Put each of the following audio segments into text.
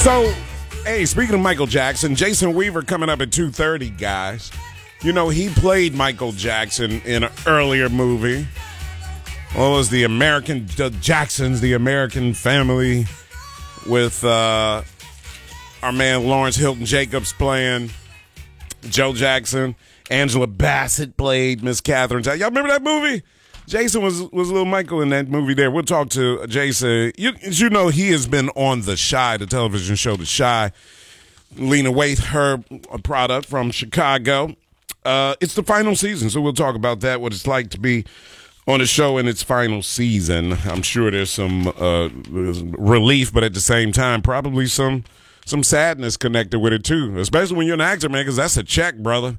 So, hey, speaking of Michael Jackson, Jason Weaver coming up at 2:30, guys. You know, he played Michael Jackson in an earlier movie. What was the Jacksons, the American Family, with our man Lawrence Hilton Jacobs playing Joe Jackson. Angela Bassett played Miss Catherine. Y'all remember that movie? Jason was little Michael in that movie there. We'll talk to Jason. You know, he has been on The Chi, the television show The Chi. Lena Waithe, her product from Chicago. It's the final season, so we'll talk about that, what it's like to be on a show in its final season. I'm sure there's some relief, but at the same time, probably some sadness connected with it, too, especially when you're an actor, man, because that's a check, brother.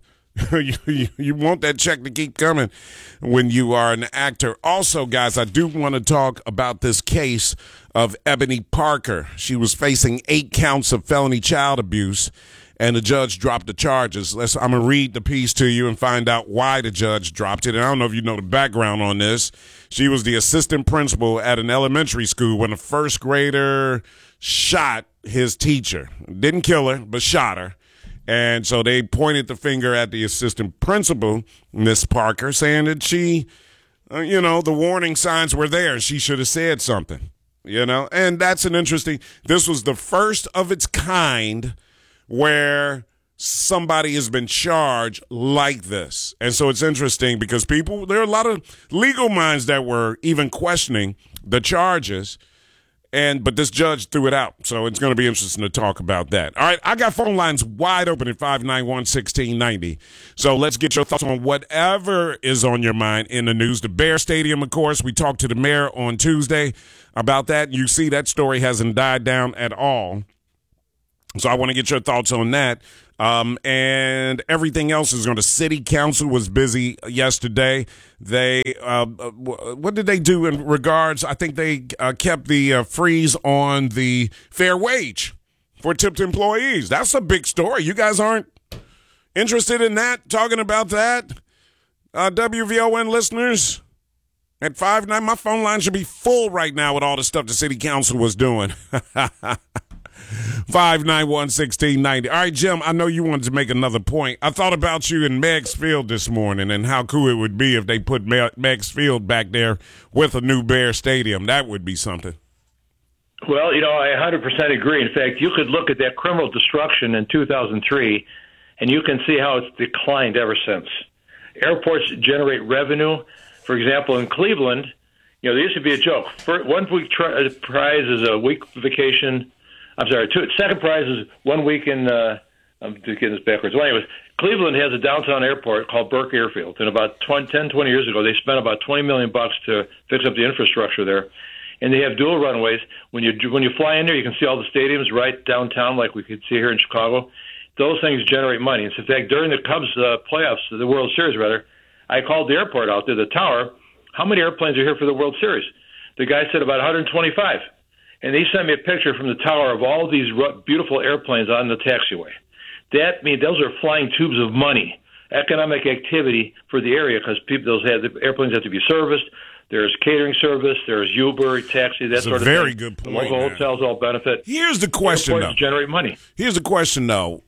You want that check to keep coming when you are an actor. Also, guys, I do want to talk about this case of Ebony Parker. She was facing 8 counts of felony child abuse, and the judge dropped the charges. I'm going to read the piece to you and find out why the judge dropped it. And I don't know if you know the background on this. She was the assistant principal at an elementary school when a first grader shot his teacher. Didn't kill her, but shot her. And so they pointed the finger at the assistant principal, Miss Parker, saying that she, the warning signs were there. She should have said something, And that's this was the first of its kind where somebody has been charged like this. And so it's interesting because there are a lot of legal minds that were even questioning the charges. But this judge threw it out, so it's going to be interesting to talk about that. All right, I got phone lines wide open at 591-1690. So let's get your thoughts on whatever is on your mind in the news. The Bear Stadium, of course, we talked to the mayor on Tuesday about that. You see that story hasn't died down at all. So I want to get your thoughts on that. And everything else is going to. City Council was busy yesterday. They, what did they do in regards? I think they kept the freeze on the fair wage for tipped employees. That's a big story. You guys aren't interested in that? Talking about that? WVON listeners at 5-9, my phone line should be full right now with all the stuff the City Council was doing. 591-1690. All right, Jim, I know you wanted to make another point. I thought about you in Meigs Field this morning and how cool it would be if they put Meigs Field back there with a new Bear Stadium. That would be something. Well, I 100% agree. In fact, you could look at that criminal destruction in 2003, and you can see how it's declined ever since. Airports generate revenue. For example, in Cleveland, there used to be a joke. 1 week prize is a week vacation. I'm sorry, second prize is 1 week in, I'm getting this backwards. Well, anyways, Cleveland has a downtown airport called Burke Airfield. And about 10, 20 years ago, they spent about $20 million to fix up the infrastructure there. And they have dual runways. When you fly in there, you can see all the stadiums right downtown like we could see here in Chicago. Those things generate money. And in fact, during the Cubs playoffs, the World Series rather, I called the airport out there, the tower. How many airplanes are here for the World Series? The guy said about 125. And they sent me a picture from the tower of all these beautiful airplanes on the taxiway. That means those are flying tubes of money, economic activity for the area because the airplanes have to be serviced. There's catering service. There's Uber, taxi, that sort of thing. That's a very good point. The local hotels all benefit. Here's the question, though. Generate money. Here's the question, though.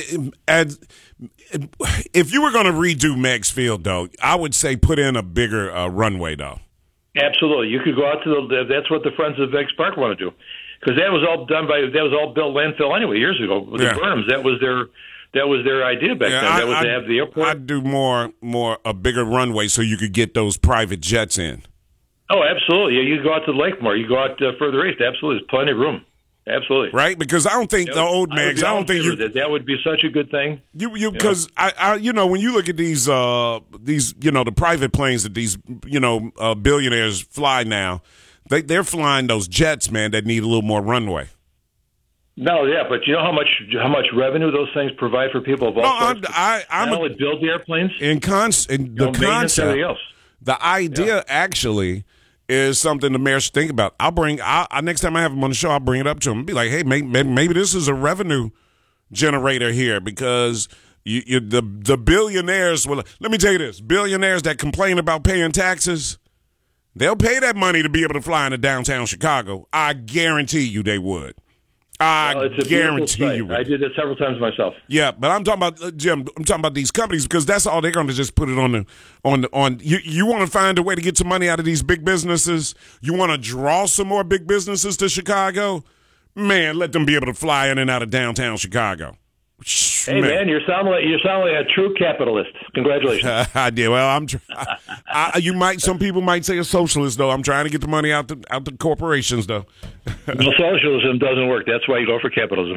If you were going to redo Meigs Field, though, I would say put in a bigger runway, though. Absolutely. You could go out to that's what the Friends of Meigs Park want to do. Because that was all built landfill anyway years ago. With the Burnhams, that was their idea back then. That was to have the airport. I'd do a bigger runway so you could get those private jets in. Oh, absolutely. You go out to Lakemore. You go out further east. Absolutely. There's plenty of room. Absolutely. Right? Because I don't think the old Meigs, that would be such a good thing. Because I when you look at these the private planes that these billionaires fly now, they're flying those jets, man, that need a little more runway. No, yeah, but you know how much revenue those things provide for people of all sorts? Not only build the airplanes, the concept, the idea actually is something the mayor should think about. Next time I have him on the show, I'll bring it up to him and be like, hey, maybe this is a revenue generator here because the billionaires will. Let me tell you this: billionaires that complain about paying taxes, they'll pay that money to be able to fly into downtown Chicago. I guarantee you they would. It's a guarantee site. you would. I did it several times myself. Yeah, but I'm talking about Jim. I'm talking about these companies because that's all they're going to just put it on. You want to find a way to get some money out of these big businesses. You want to draw some more big businesses to Chicago. Man, let them be able to fly in and out of downtown Chicago. Hey, man, you sound like a true capitalist. Congratulations. I did. Well, some people might say a socialist, though. I'm trying to get the money out the corporations, though. Well, socialism doesn't work. That's why you go for capitalism.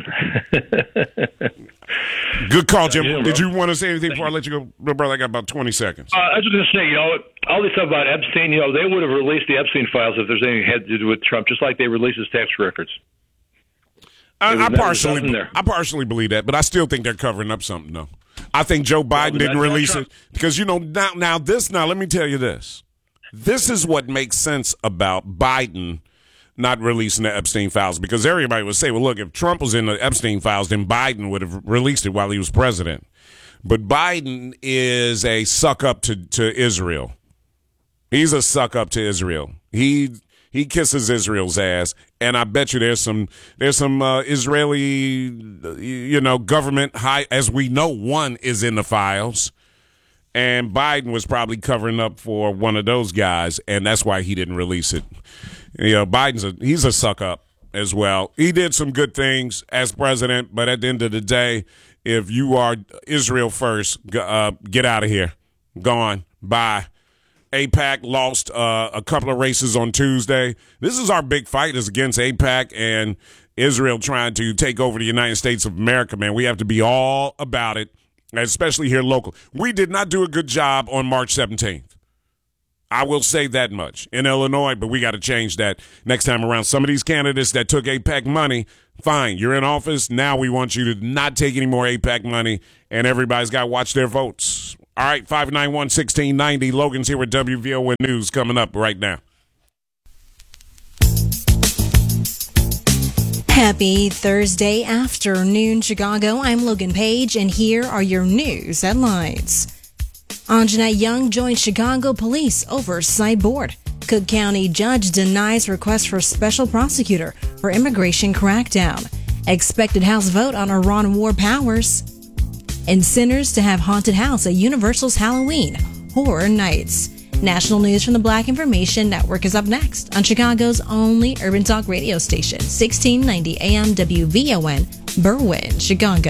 Good call, Jim. Did you want to say anything before I let you go? Brother, I got about 20 seconds. I was just going to say, all this stuff about Epstein, they would have released the Epstein files if there's anything had to do with Trump, just like they released his tax records. I partially believe that, but I still think they're covering up something, though. I think Joe Biden didn't release it because, now let me tell you this. This is what makes sense about Biden not releasing the Epstein files, because everybody would say, well, look, if Trump was in the Epstein files, then Biden would have released it while he was president. But Biden is a suck up to Israel. He's a suck up to Israel. He kisses Israel's ass, and I bet you there's some Israeli, government high, as we know, one is in the files, and Biden was probably covering up for one of those guys, and that's why he didn't release it. He's a suck up as well. He did some good things as president, but at the end of the day, if you are Israel first, get out of here, gone, bye. AIPAC lost a couple of races on Tuesday. This is our big fight, is against AIPAC and Israel trying to take over the United States of America, man. We have to be all about it, especially here local. We did not do a good job on March 17th. I will say that much in Illinois, but we got to change that next time around. Some of these candidates that took AIPAC money, fine, you're in office. Now we want you to not take any more AIPAC money, and everybody's got to watch their votes. All right, 591-1690. Logan's here with WVON News coming up right now. Happy Thursday afternoon, Chicago. I'm Logan Page, and here are your news headlines. Anjanette Young joins Chicago Police Oversight Board. Cook County judge denies request for special prosecutor for immigration crackdown. Expected House vote on Iran war powers. And sinners to have haunted house at Universal's Halloween Horror Nights. National news from the Black Information Network is up next on Chicago's only urban talk radio station, 1690 AM WVON, Berwyn, Chicago.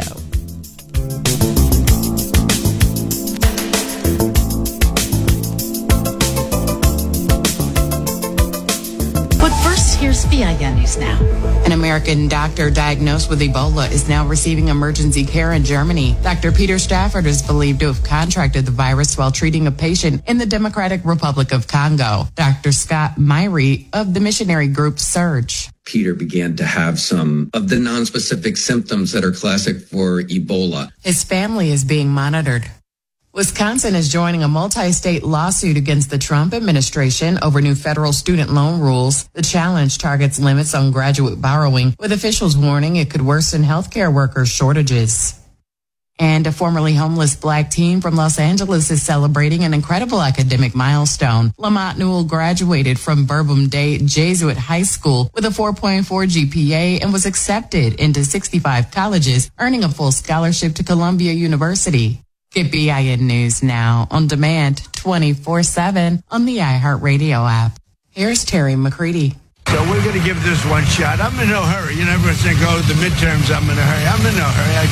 Here's PIN News Now. An American doctor diagnosed with Ebola is now receiving emergency care in Germany. Dr. Peter Stafford is believed to have contracted the virus while treating a patient in the Democratic Republic of Congo. Dr. Scott Myrie of the missionary group Surge. Peter began to have some of the nonspecific symptoms that are classic for Ebola. His family is being monitored. Wisconsin is joining a multi-state lawsuit against the Trump administration over new federal student loan rules. The challenge targets limits on graduate borrowing, with officials warning it could worsen healthcare workers' shortages. And a formerly homeless black teen from Los Angeles is celebrating an incredible academic milestone. Lamont Newell graduated from Bourbon Day Jesuit High School with a 4.4 GPA and was accepted into 65 colleges, earning a full scholarship to Columbia University. Get BIN News Now on demand 24/7 on the iHeartRadio app. Here's Terry McCready. So we're going to give this one shot. I'm in no hurry. You never think, oh, the midterms, I'm in a hurry. I'm in no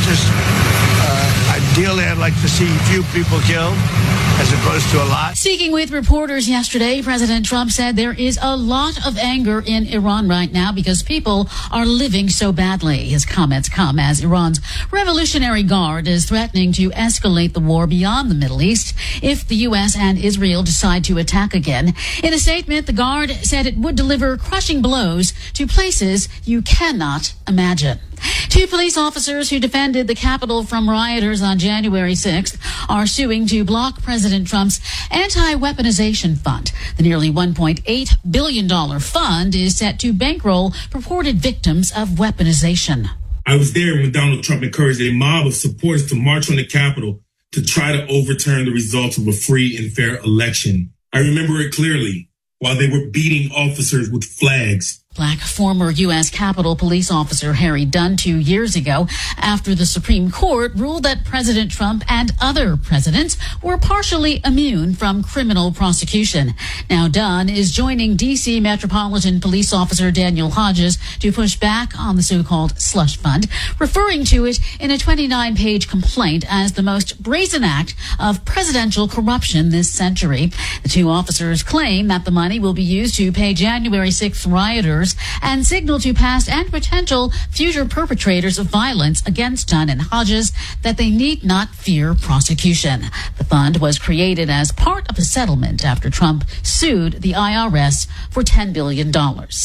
hurry. Ideally, I'd like to see few people killed as opposed to a lot. Speaking with reporters yesterday, President Trump said there is a lot of anger in Iran right now because people are living so badly. His comments come as Iran's Revolutionary Guard is threatening to escalate the war beyond the Middle East if the U.S. and Israel decide to attack again. In a statement, the Guard said it would deliver crushing blows to places you cannot imagine. Two police officers who defended the Capitol from rioters on January 6th are suing to block President Trump's anti-weaponization fund. The nearly $1.8 billion fund is set to bankroll purported victims of weaponization. I was there when Donald Trump encouraged a mob of supporters to march on the Capitol to try to overturn the results of a free and fair election. I remember it clearly. While they were beating officers with flags, Black former U.S. Capitol Police officer Harry Dunn 2 years ago after the Supreme Court ruled that President Trump and other presidents were partially immune from criminal prosecution. Now Dunn is joining D.C. Metropolitan Police Officer Daniel Hodges to push back on the so-called slush fund, referring to it in a 29-page complaint as the most brazen act of presidential corruption this century. The two officers claim that the money will be used to pay January 6th rioters and signal to past and potential future perpetrators of violence against Dunn and Hodges that they need not fear prosecution. The fund was created as part of a settlement after Trump sued the IRS for $10 billion.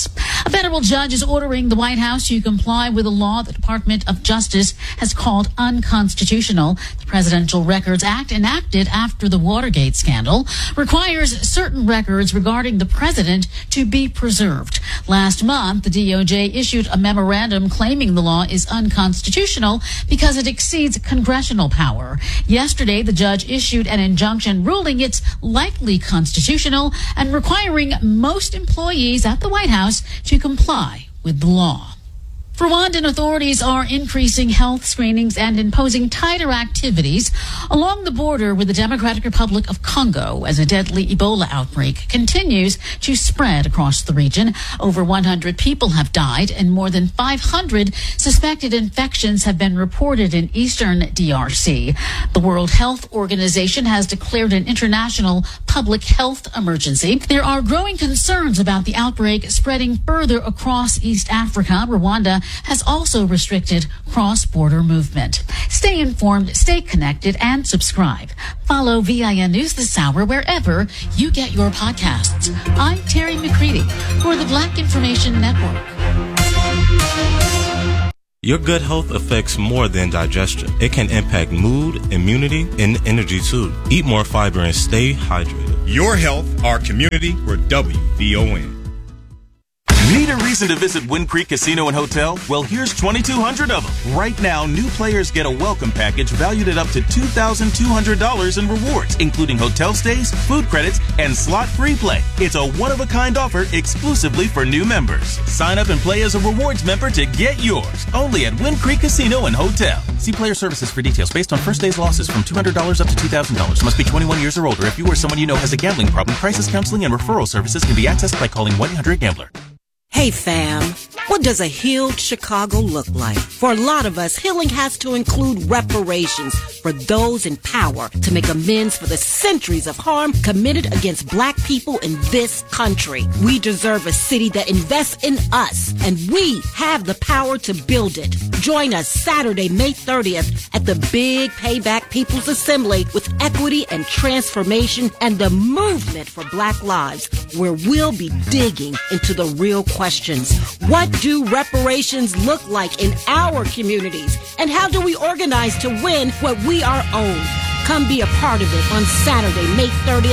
A federal judge is ordering the White House to comply with a law the Department of Justice has called unconstitutional. The Presidential Records Act, enacted after the Watergate scandal, requires certain records regarding the president to be preserved. Last month, the DOJ issued a memorandum claiming the law is unconstitutional because it exceeds congressional power. Yesterday, the judge issued an injunction ruling it's likely constitutional and requiring most employees at the White House to comply with the law. Rwandan authorities are increasing health screenings and imposing tighter activities along the border with the Democratic Republic of Congo as a deadly Ebola outbreak continues to spread across the region. Over 100 people have died and more than 500 suspected infections have been reported in eastern DRC. The World Health Organization has declared an international public health emergency. There are growing concerns about the outbreak spreading further across East Africa. Rwanda has also restricted cross-border movement. Stay informed, stay connected, and subscribe. Follow VIN News this hour wherever you get your podcasts. I'm Terry McCready for the Black Information Network. Your good health affects more than digestion. It can impact mood, immunity, and energy too. Eat more fiber and stay hydrated. Your health, our community, we're WVON. Need a reason to visit Wind Creek Casino and Hotel? Well, here's 2,200 of them. Right now, new players get a welcome package valued at up to $2,200 in rewards, including hotel stays, food credits, and slot-free play. It's a one-of-a-kind offer exclusively for new members. Sign up and play as a rewards member to get yours. Only at Wind Creek Casino and Hotel. See Player Services for details. Based on first day's losses from $200 up to $2,000. Must be 21 years or older. If you or someone you know has a gambling problem, crisis counseling and referral services can be accessed by calling 1-800-GAMBLER. Hey fam, what does a healed Chicago look like? For a lot of us, healing has to include reparations for those in power to make amends for the centuries of harm committed against black people in this country. We deserve a city that invests in us, and we have the power to build it. Join us Saturday, May 30th at the Big Payback People's Assembly with equity and transformation and the movement for Black lives, where we'll be digging into the real questions. What do reparations look like in our communities? And how do we organize to win what we are owed? Come be a part of it on Saturday, May 30th.